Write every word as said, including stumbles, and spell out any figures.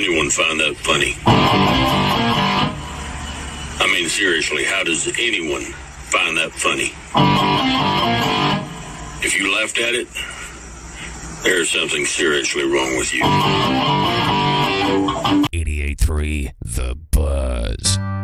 anyone find that funny? I mean, seriously, how does anyone find that funny? If you laughed at it, there's something seriously wrong with you. eighty-eight point three The Buzz.